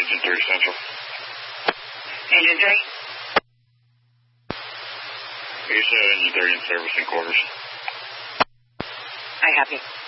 Engine 3 Central. Engine 3? You said Engine 3 in service and quarters. I copy.